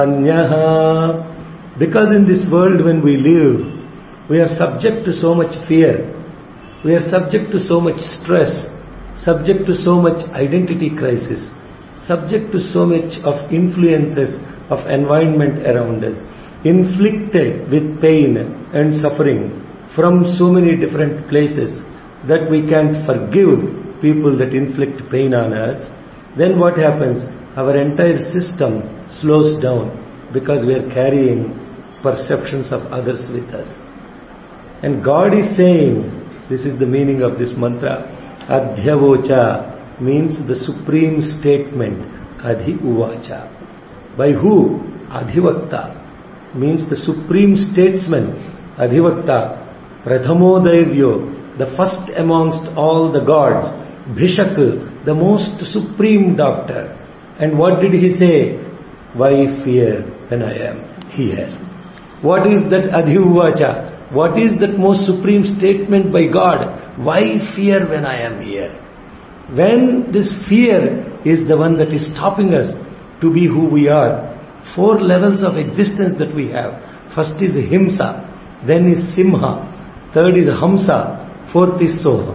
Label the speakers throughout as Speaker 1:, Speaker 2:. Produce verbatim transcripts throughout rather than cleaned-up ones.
Speaker 1: Anyaha. Because in this world when we live, we are subject to so much fear. We are subject to so much stress, subject to so much identity crisis, subject to so much of influences of environment around us, inflicted with pain and suffering from so many different places that we can't forgive people that inflict pain on us. Then what happens? Our entire system slows down because we are carrying perceptions of others with us. And God is saying, this is the meaning of this mantra, Adhyavocha means the supreme statement, Adhi Uvacha. By who? Adhivakta means the supreme statesman, Adhivakta, Prathamo Daivyo, the first amongst all the gods, Bhishak, the most supreme doctor. And what did he say? Why fear when I am here? What is that Adhivacha? What is that most supreme statement by God? Why fear when I am here? When this fear is the one that is stopping us to be who we are, four levels of existence that we have. First is Himsa, then is Simha, third is Hamsa, fourth is Soham.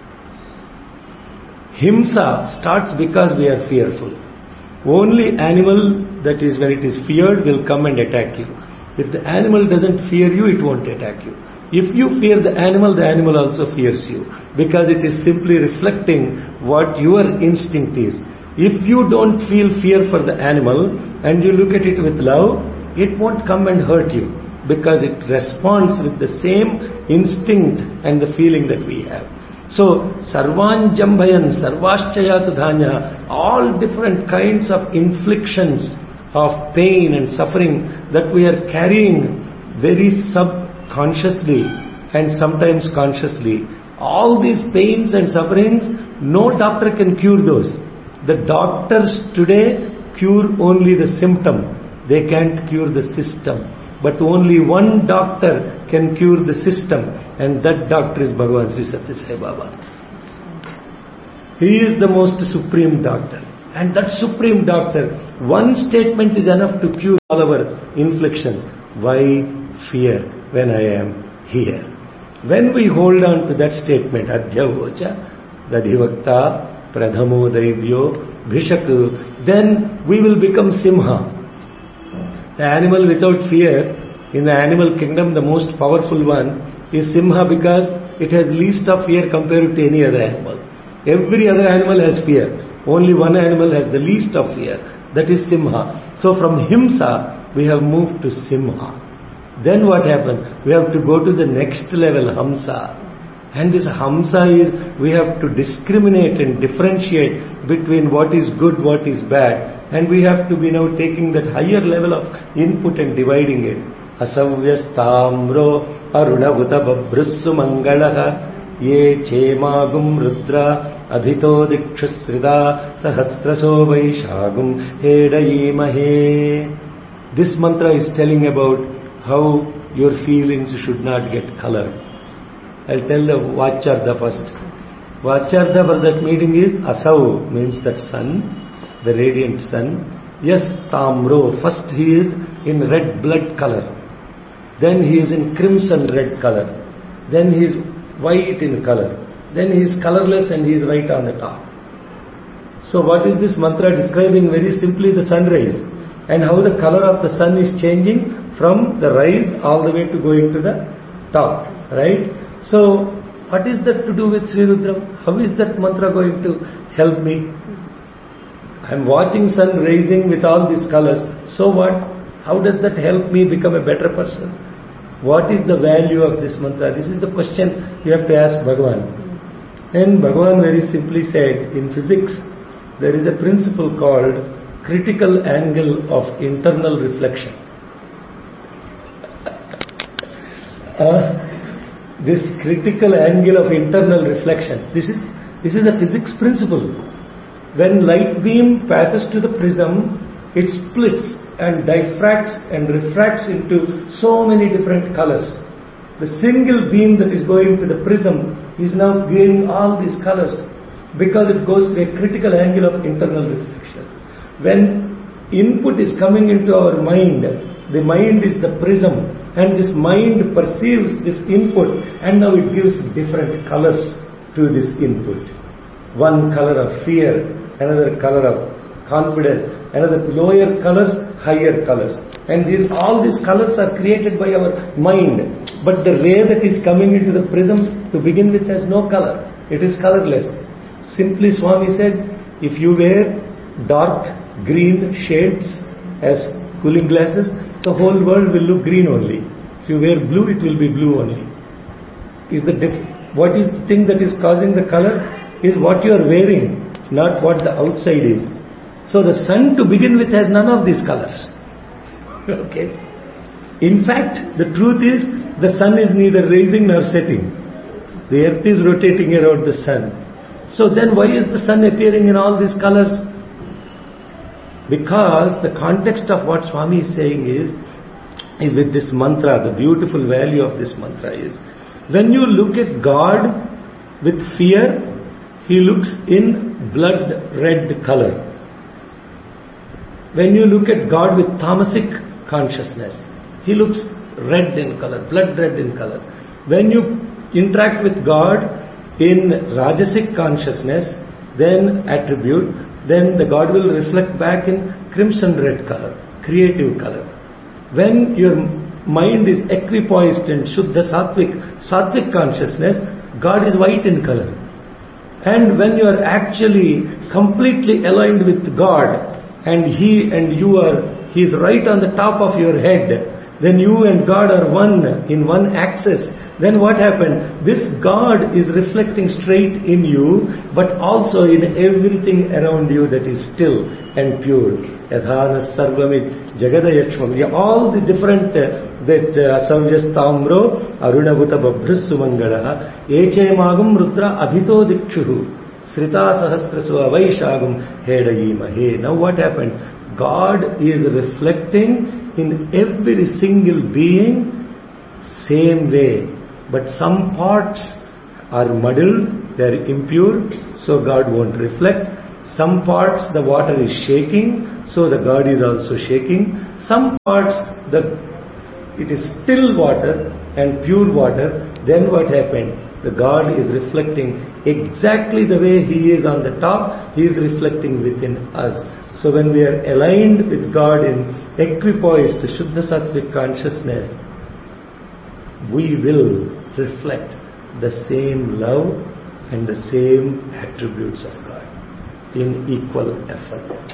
Speaker 1: Himsa starts because we are fearful. Only animal, that is when it is feared, will come and attack you. If the animal doesn't fear you, it won't attack you. If you fear the animal, the animal also fears you. Because it is simply reflecting what your instinct is. If you don't feel fear for the animal and you look at it with love, it won't come and hurt you. Because it responds with the same instinct and the feeling that we have. So, Sarvanjambhayan, Sarvaschayat Dhanya, all different kinds of inflictions of pain and suffering that we are carrying very subconsciously and sometimes consciously. All these pains and sufferings, no doctor can cure those. The doctors today cure only the symptom. They can't cure the system. But only one doctor can cure the system, and that doctor is Bhagavan Sri Satya Sai Baba. He is the most supreme doctor. And that supreme doctor, one statement is enough to cure all our inflictions. Why fear when I am here? When we hold on to that statement, Adhyavocha, Dadhivakta, Pradhamo Daivyo, Bhishak, then we will become Simha. The animal without fear, in the animal kingdom, the most powerful one is Simha because it has least of fear compared to any other animal. Every other animal has fear. Only one animal has the least of fear. That is Simha. So from Himsa, we have moved to Simha. Then what happens? We have to go to the next level, Hamsa. And this Hamsa is, we have to discriminate and differentiate between what is good, what is bad. And we have to be now taking that higher level of input and dividing it. Asavyastamro arunabhuta babhrussu mangalaha ye chemagum rudra adhito dikshusrida sahasraso vaishagum hedayimahe. This mantra is telling about how your feelings should not get colored. I'll tell the Vachartha first. Vachartha for that meeting is Asav, means that sun, the radiant sun. Yes, Tamro, first he is in red blood color. Then he is in crimson red color. Then he is white in color. Then he is colorless and he is right on the top. So what is this mantra describing? Very simply the sunrise. And how the color of the sun is changing from the rise all the way to going to the top. Right? So, what is that to do with Sri Rudram? How is that mantra going to help me? I am watching sun rising with all these colors. So what? How does that help me become a better person? What is the value of this mantra? This is the question you have to ask Bhagavan. And Bhagavan very simply said, in physics, there is a principle called critical angle of internal reflection. Uh, this critical angle of internal reflection, this is, this is a physics principle. When light beam passes to the prism, it splits and diffracts and refracts into so many different colors. The single beam that is going to the prism is now giving all these colors because it goes to a critical angle of internal reflection. When input is coming into our mind. The mind is the prism, and this mind perceives this input, and now it gives different colors to this input. One color of fear, another color of confidence, another lower colors, higher colors. And these, all these colors are created by our mind. But the ray that is coming into the prism to begin with has no color. It is colorless. Simply Swami said, if you wear dark green shades as cooling glasses, the whole world will look green only. If you wear blue, it will be blue only. Is the diff- what is the thing that is causing the color? Is what you are wearing, not what the outside is. So the sun to begin with has none of these colors. Okay. In fact, the truth is, the sun is neither rising nor setting. The earth is rotating around the sun. So then why is the sun appearing in all these colors? Because the context of what Swami is saying is, is with this mantra, the beautiful value of this mantra is, when you look at God with fear, He looks in blood red color. When you look at God with tamasic consciousness, He looks red in color, blood red in color. When you interact with God in rajasic consciousness, then attribute, then the God will reflect back in crimson red color, creative color. When your mind is equipoised in Shuddha Sattvic, Sattvic consciousness, God is white in color. And when you are actually completely aligned with God, and He and you are, He is right on the top of your head, then you and God are one in one axis. Then what happened? This God is reflecting straight in you, but also in everything around you that is still and pure. Yadhana sarvamid jagadayakshmam. All the different, uh, that asavjastamro arunabhuta babhrussu mangalaha eche magam rudra abhito dikshuhu srita sahasrasu avaishagam hedayimahe. Now what happened? God is reflecting in every single being same way. But some parts are muddled, they are impure, so God won't reflect. Some parts the water is shaking, so the God is also shaking. Some parts the it is still water and pure water. Then what happened? The God is reflecting exactly the way He is on the top, He is reflecting within us. So when we are aligned with God in equipoised Shuddha Sattvic consciousness, we will reflect the same love and the same attributes of God in equal effort.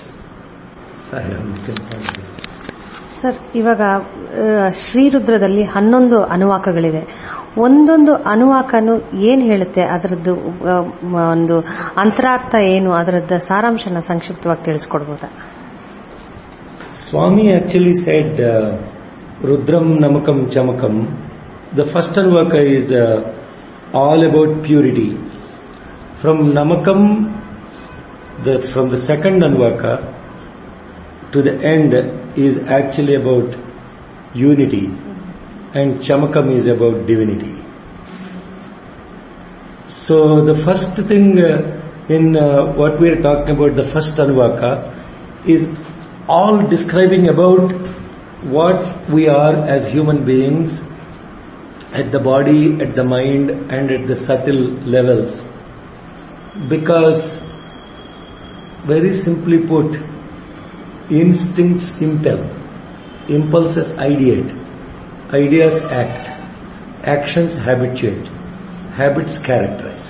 Speaker 2: Sir, ಇವಾಗ ಶ್ರೀರುದ್ರದಲ್ಲಿ ಹನ್ನೊಂದು ಅನುವಾಕಗಳಿದೆ. ಒಂದೊಂದು ಅನುವಾಕನು ಏನು ಹೇಳುತ್ತೆ, ಅದರದ್ದು ಒಂದು ಅಂತರಾರ್ಥ ಏನು, ಅದರದ್ದು ಸಾರಾಂಶನ ಸಂಕ್ಷಿಪ್ತವಾಗಿ ತಿಳಿಸ್ಕೊಡ್ಬೋದಾ?
Speaker 1: Swami actually said, uh, Rudram Namakam Chamakam. The first Anvaka is uh, all about purity. From Namakam, the, from the second Anvaka to the end is actually about unity, and Chamakam is about divinity. So the first thing uh, in uh, what we are talking about, the first Anvaka, is all describing about what we are as human beings at the body, at the mind, and at the subtle levels. Because, very simply put, instincts impel, impulses ideate, ideas act, actions habituate, habits characterize.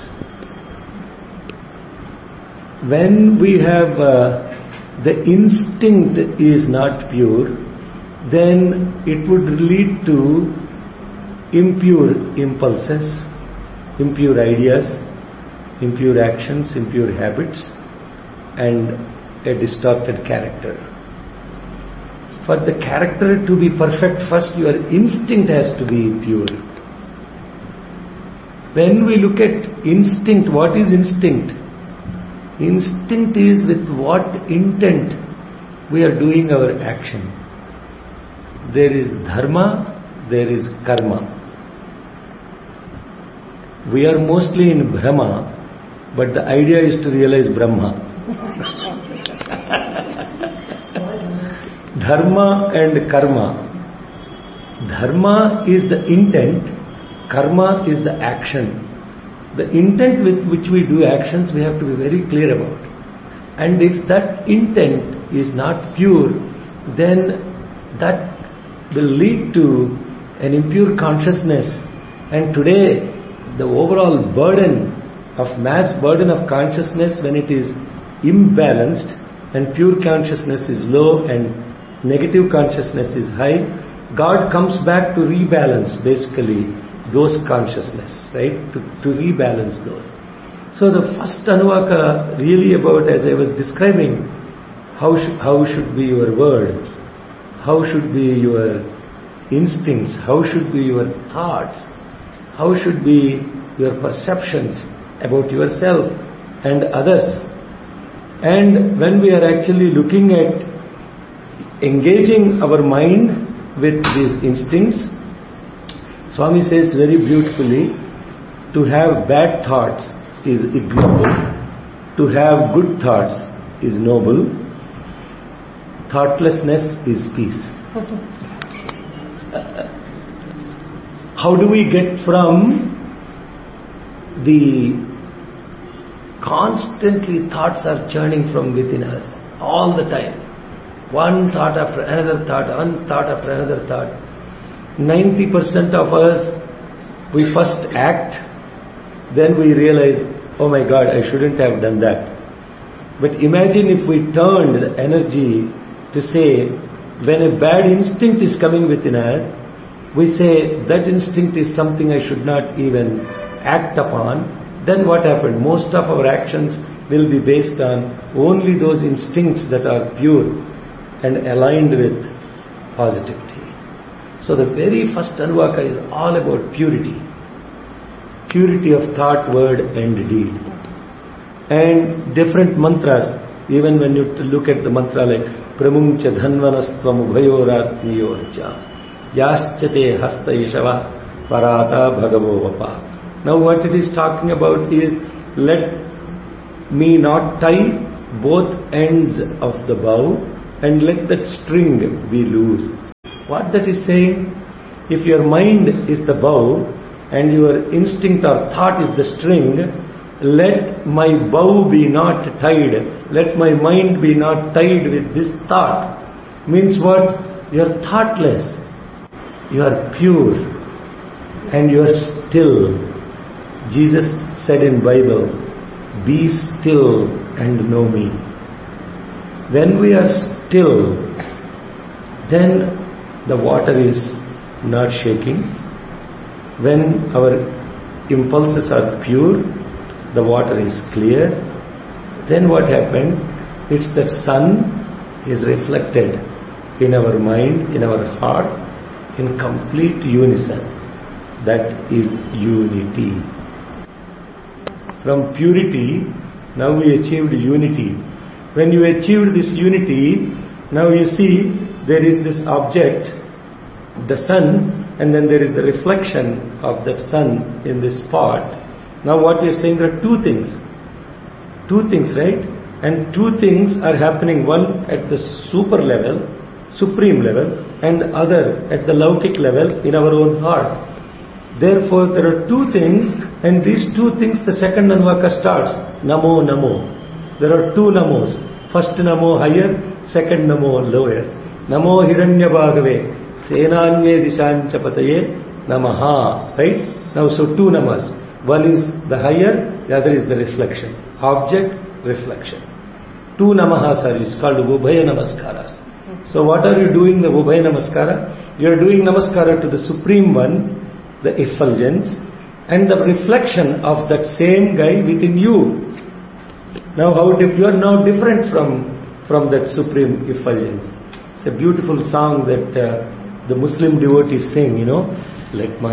Speaker 1: When we have uh, the instinct is not pure, then it would lead to impure impulses, impure ideas, impure actions, impure habits, and a distorted character. For the character to be perfect, first your instinct has to be pure. When we look at instinct, what is instinct? Instinct is with what intent we are doing our action. There is dharma, there is karma. We are mostly in Brahma, but the idea is to realize Brahma. dharma and karma. Dharma is the intent, karma is the action. The intent with which we do actions we have to be very clear about. And if that intent is not pure, then that will lead to an impure consciousness. And today the overall burden of mass burden of consciousness, when it is imbalanced and pure consciousness is low and negative consciousness is high, God comes back to rebalance basically those consciousness, right? To, to rebalance those. So the first Anuvaka really about, as I was describing, how should, how should be your word, how should be your instincts, how should be your thoughts, how should be your perceptions about yourself and others. And when we are actually looking at engaging our mind with these instincts, Swami says very beautifully, to have bad thoughts is ignoble, to have good thoughts is noble, thoughtlessness is peace. How do we get from the constantly thoughts are churning from within us all the time, one thought after another thought, one thought after another thought. ninety percent of us, we first act, then we realize, oh my God, I shouldn't have done that. But imagine if we turned the energy to say, when a bad instinct is coming within us, we say, that instinct is something I should not even act upon. Then what happened? Most of our actions will be based on only those instincts that are pure and aligned with positivity. So the very first Anuvaka is all about purity. Purity of thought, word and deed. And different mantras, even when you look at the mantra like Pramuncha Dhanvanastvam Ubhayoratmiyorcha Yaschate Hasta Ishava Parata Bhagavo Vapa. Now what it is talking about is, let me not tie both ends of the bow and let that string be loose. What that is saying, if your mind is the bow and your instinct or thought is the string, let my bow be not tied, let my mind be not tied with this thought. Means what? You are thoughtless, you are pure and you are still. Jesus said in Bible, be still and know me. When we are still, then the water is not shaking. When our impulses are pure, the water is clear. Then what happened? It's the sun is reflected in our mind, in our heart, in complete unison. That is unity. From purity, now we achieved unity. When you achieved this unity, now you see there is this object, the sun, and then there is the reflection of that sun in this pot. Now what we are saying, there are two things. Two things, right? And two things are happening, one at the super level, supreme level, and other at the Laukik level in our own heart. Therefore, there are two things, and these two things, the second Anuvaka starts, Namo Namo. There are two Namos. First Namo higher, second Namo lower. Namo Hiranyabhagave, Senanye Dishancha Pataye, Namaha. Right? Now, so two Namas. One is the higher, the other is the reflection. Object, reflection. Two Namahas are used, called Ubhaya Namaskaras. So what are you doing, the Ubhaya Namaskara? You are doing Namaskara to the Supreme One, the effulgence, and the reflection of that same guy within you. Now how dif- you are now different from, from that supreme effulgence. It's a beautiful song that uh, the Muslim devotees sing, you know, let my